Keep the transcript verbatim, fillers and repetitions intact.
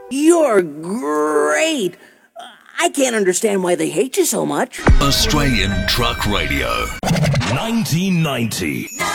You're great. I can't understand why they hate you so much. Australian Truck Radio. nineteen ninety.